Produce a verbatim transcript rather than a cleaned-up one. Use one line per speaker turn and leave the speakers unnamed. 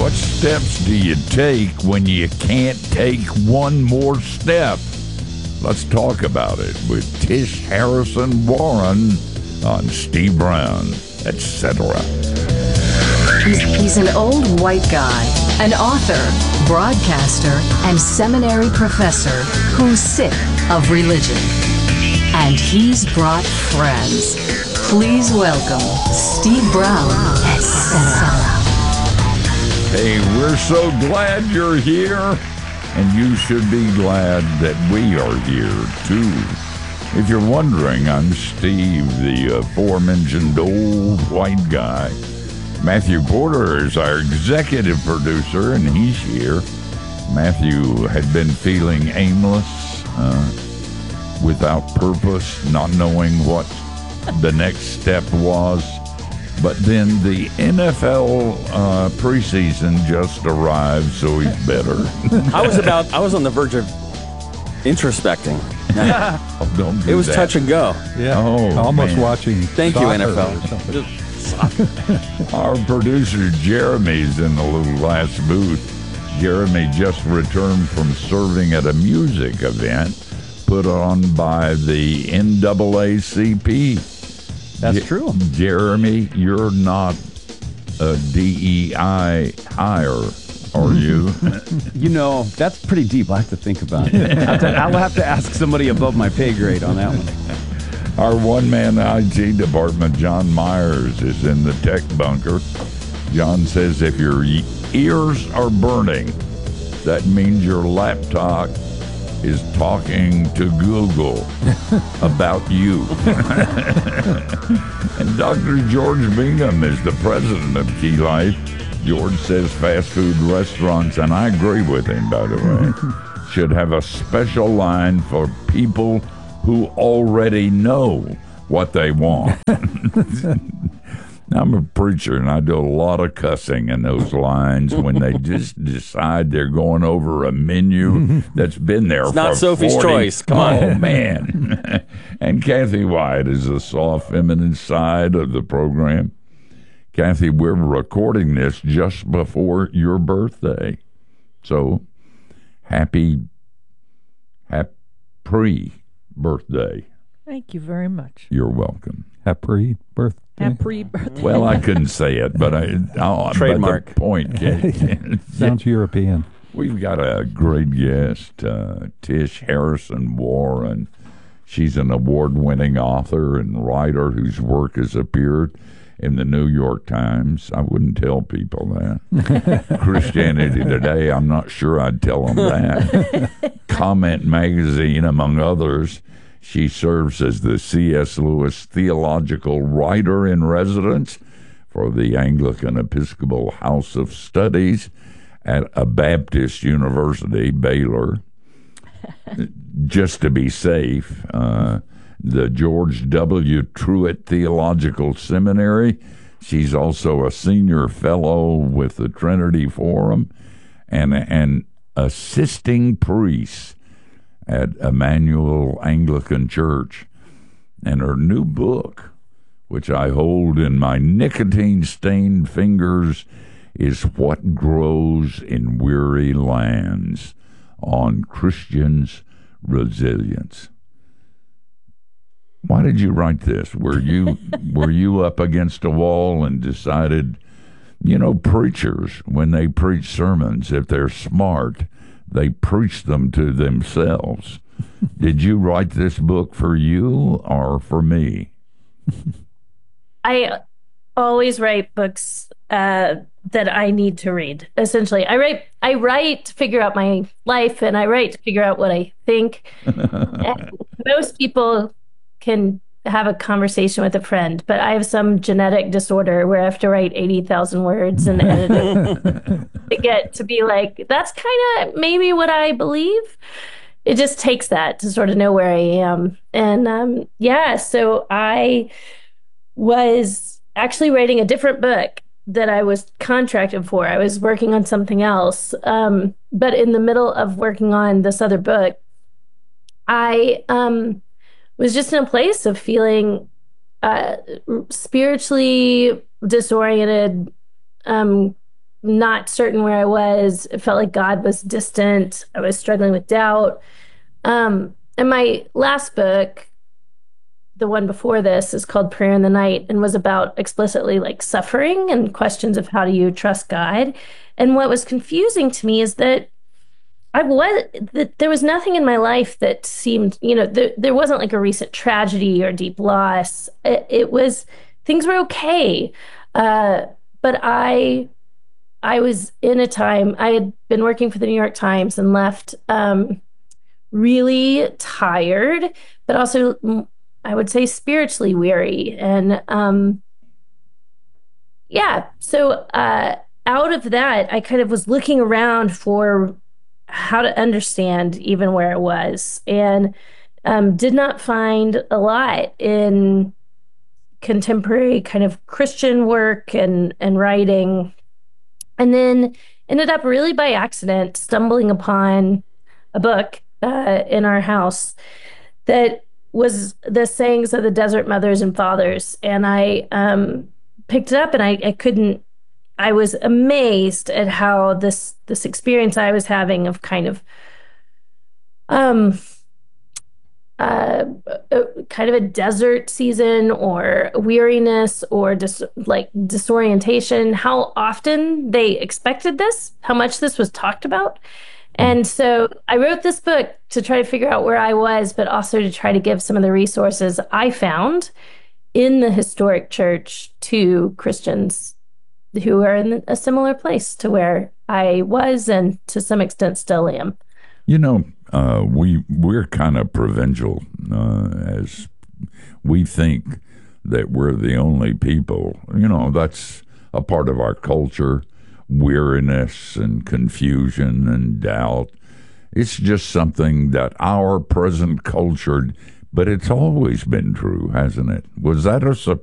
What steps do you take when you can't take one more step? Let's talk about it with Tish Harrison Warren on Steve Brown, et cetera.
He's, he's an old white guy, an author, broadcaster, and seminary professor who's sick of religion. And he's brought friends. Please welcome Steve Brown, et cetera.
Hey, we're so glad you're here, and you should be glad that we are here, too. If you're wondering, I'm Steve, the aforementioned old white guy. Matthew Porter is our executive producer, and he's here. Matthew had been feeling aimless, uh, without purpose, not knowing what the next step was. But then the N F L uh, preseason just arrived, so he's better.
I was about, I was on the verge of introspecting.
Oh, don't do
it was
that.
touch and go.
Yeah,
Oh,
almost
man.
watching.
Thank you, N F L.
Our producer Jeremy's in the little glass booth. Jeremy just returned from serving at a music event put on by the N double A C P.
That's
Je-
true.
Jeremy, you're not a D E I hire, are you?
You know, that's pretty deep. I have to think about it. I'll, to, I'll have to ask somebody above my pay grade on that one.
Our one-man I T department, John Myers, is in the tech bunker. John says if your e- ears are burning, that means your laptop is talking to Google about you. And Doctor George Bingham is the president of Key Life. George says fast food restaurants, and I agree with him, by the way, should have a special line for people who already know what they want. I'm a preacher, and I do a lot of cussing in those lines when they just decide they're going over a menu that's been there
It's
for
not Sophie's
forty
choice. Come on.
Oh, man. And Kathy White is the soft, feminine side of the program. Kathy, we're recording this just before your birthday. So, happy, happy pre-birthday.
Thank you very much.
You're welcome.
Happy birthday.
Happy birthday.
Well, I couldn't say it, but I oh,
Trademark.
But the point.
Sounds European.
We've got a great guest, uh, Tish Harrison Warren. She's an award-winning author and writer whose work has appeared in the New York Times. I wouldn't tell people that. Christianity Today, I'm not sure I'd tell them that. Comment Magazine, among others. She serves as the C S. Lewis Theological Writer in Residence for the Anglican Episcopal House of Studies at a Baptist University, Baylor. Just to be safe, uh, the George W. Truett Theological Seminary. She's also a senior fellow with the Trinity Forum and an assisting priest at Emmanuel Anglican Church. And her new book, which I hold in my nicotine-stained fingers, is What Grows in Weary Lands on Christians' Resilience. Why did you write this? Were you were you up against a wall and decided, you know, preachers, when they preach sermons, if they're smart, they preach them to themselves. Did you write this book for you or for me?
I always write books uh, that I need to read. Essentially, I write I write to figure out my life, and I write to figure out what I think. And most people can have a conversation with a friend, but I have some genetic disorder where I have to write eighty thousand words and edit it to get to be like, that's kind of maybe what I believe. It just takes that to sort of know where I am. And um, yeah, so I was actually writing a different book that I was contracted for. I was working on something else. Um, but in the middle of working on this other book, I um, was just in a place of feeling uh, spiritually disoriented, um, not certain where I was. It felt like God was distant. I was struggling with doubt. Um, and my last book, the one before this, is called Prayer in the Night and was about explicitly like suffering and questions of how do you trust God. And what was confusing to me is that I was that there was nothing in my life that seemed, you know, there, there wasn't like a recent tragedy or deep loss. It, it was things were okay, uh, but I I was in a time I had been working for the New York Times and left um, really tired, but also I would say spiritually weary, and um, yeah, so uh, out of that, I kind of was looking around for how to understand even where I was, and um, did not find a lot in contemporary kind of Christian work and and writing, and then ended up really by accident stumbling upon a book uh, in our house that was the sayings of the Desert Mothers and Fathers, and I um, picked it up, and I, I couldn't. I was amazed at how this this experience I was having of kind of um uh, uh kind of a desert season or weariness or dis- like disorientation, how often they expected this, how much this was talked about. And so I wrote this book to try to figure out where I was, but also to try to give some of the resources I found in the historic church to Christians who are in a similar place to where I was and to some extent still am.
You know, uh, we, we're kind of provincial, uh, as we think that we're the only people. You know, that's a part of our culture, weariness and confusion and doubt. It's just something that our present culture, but it's always been true, hasn't it? Was that a surprise?